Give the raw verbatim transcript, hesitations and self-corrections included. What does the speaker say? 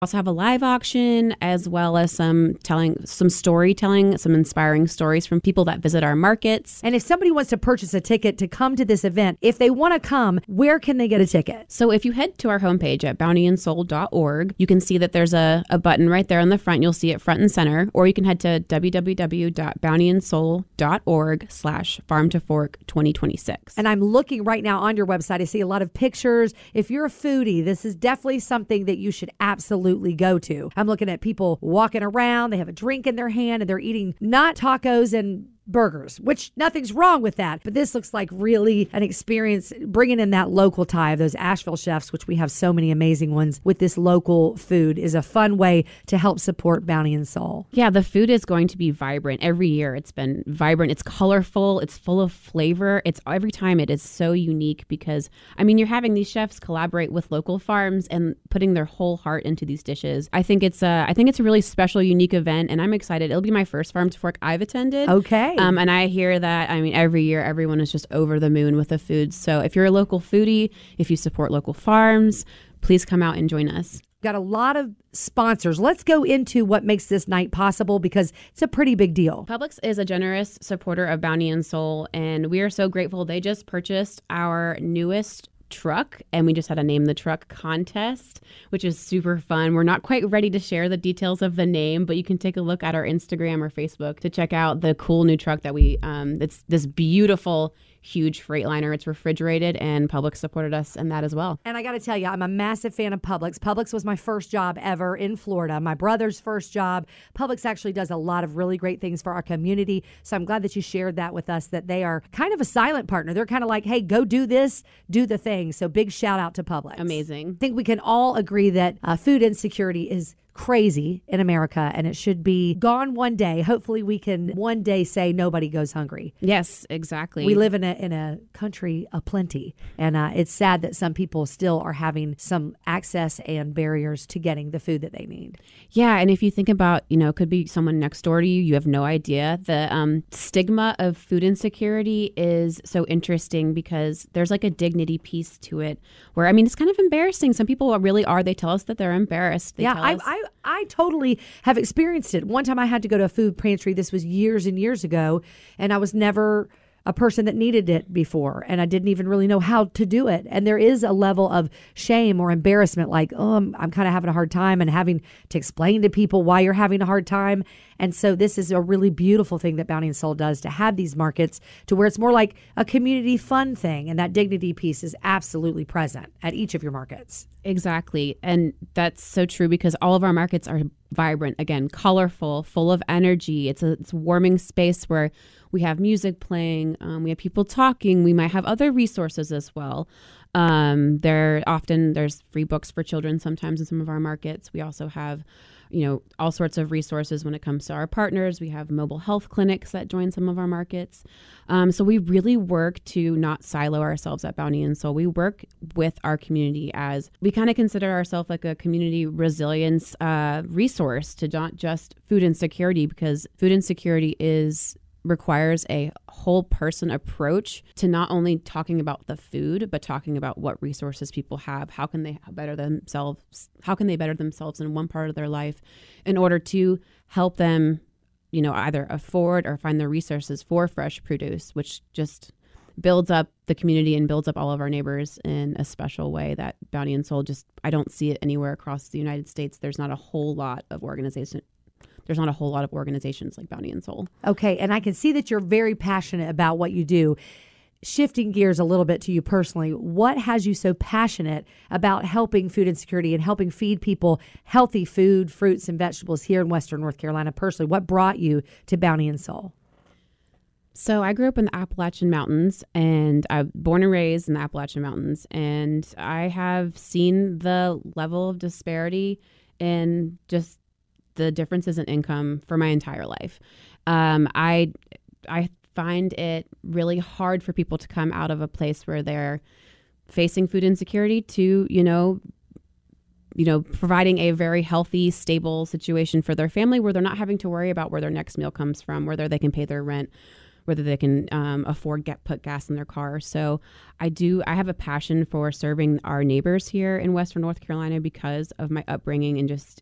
Also have a live auction as well as some telling, some storytelling, some inspiring stories from people that visit our markets. And if somebody wants to purchase a ticket to come to this event, if they want to come, where can they get a ticket? So if you head to our homepage at bounty and soul dot org, you can see that there's a, a button right there on the front. You'll see it front and center, or you can head to w w w dot bounty and soul dot org slash farm to fork twenty twenty-six. And I'm looking right now on your website. I see a lot of pictures. If you're a foodie, this is definitely something that you should absolutely go to. I'm looking at people walking around. They have a drink in their hand and they're eating not tacos and burgers, which nothing's wrong with that. But this looks like really an experience bringing in that local tie of those Asheville chefs, which we have so many amazing ones with this local food, is a fun way to help support Bounty and Soul. Yeah, the food is going to be vibrant. Every year it's been vibrant. It's colorful. It's full of flavor. It's every time it is so unique because, I mean, you're having these chefs collaborate with local farms and putting their whole heart into these dishes. I think it's a, I think it's a really special, unique event, and I'm excited. It'll be my first Farm to Fork I've attended. Okay. Um, and I hear that, I mean, every year everyone is just over the moon with the food. So if you're a local foodie, if you support local farms, please come out and join us. Got a lot of sponsors. Let's go into what makes this night possible because it's a pretty big deal. Publix is a generous supporter of Bounty and Soul, and we are so grateful. They just purchased our newest truck, and we just had a Name the Truck contest, which is super fun. We're not quite ready to share the details of the name, but you can take a look at our Instagram or Facebook to check out the cool new truck that we, um, it's this beautiful, huge Freightliner. It's refrigerated, and Publix supported us in that as well. And I got to tell you, I'm a massive fan of Publix. Publix was my first job ever in Florida, my brother's first job. Publix actually does a lot of really great things for our community. So I'm glad that you shared that with us, that they are kind of a silent partner. They're kind of like, hey, go do this, do the thing. So big shout out to Publix. Amazing. I think we can all agree that uh, food insecurity is crazy in America, and it should be gone one day. Hopefully we can one day say nobody goes hungry. Yes, exactly. We live in a in a country of plenty, and uh, it's sad that some people still are having some access and barriers to getting the food that they need. Yeah, and if you think about, you know, it could be someone next door to you, you have no idea. The um, stigma of food insecurity is so interesting because there's like a dignity piece to it where, I mean, it's kind of embarrassing. Some people really are. They tell us that they're embarrassed. They yeah, tell I, us- I I totally have experienced it. One time I had to go to a food pantry. This was years and years ago, and I was never a person that needed it before, and I didn't even really know how to do it. And there is a level of shame or embarrassment, like, oh, I'm, I'm kind of having a hard time, and having to explain to people why you're having a hard time. And so this is a really beautiful thing that Bounty and Soul does, to have these markets to where it's more like a community fun thing, and that dignity piece is absolutely present at each of your markets. Exactly. And that's so true because all of our markets are vibrant, again, colorful, full of energy. It's a, it's a warming space where we have music playing, um, we have people talking, we might have other resources as well. Um, there often there's free books for children sometimes in some of our markets. We also have, you know, all sorts of resources when it comes to our partners. We have mobile health clinics that join some of our markets. Um, so we really work to not silo ourselves at Bounty and Soul. We work with our community as we kind of consider ourselves like a community resilience uh, resource to not just food insecurity, because food insecurity is requires a whole person approach to not only talking about the food, but talking about what resources people have. How can they better themselves? How can they better themselves in one part of their life in order to help them, you know, either afford or find the resources for fresh produce, which just builds up the community and builds up all of our neighbors in a special way that Bounty and Soul just, I don't see it anywhere across the United States. There's not a whole lot of organization There's not a whole lot of organizations like Bounty and Soul. Okay, and I can see that you're very passionate about what you do. Shifting gears a little bit to you personally, what has you so passionate about helping food insecurity and helping feed people healthy food, fruits, and vegetables here in Western North Carolina personally? What brought you to Bounty and Soul? So I grew up in the Appalachian Mountains, and I'm born and raised in the Appalachian Mountains, and I have seen the level of disparity in just the differences in income for my entire life. Um, I I find it really hard for people to come out of a place where they're facing food insecurity to, you know, you know, providing a very healthy, stable situation for their family where they're not having to worry about where their next meal comes from, whether they can pay their rent, whether they can um, afford get put gas in their car. So I do I have a passion for serving our neighbors here in Western North Carolina because of my upbringing and just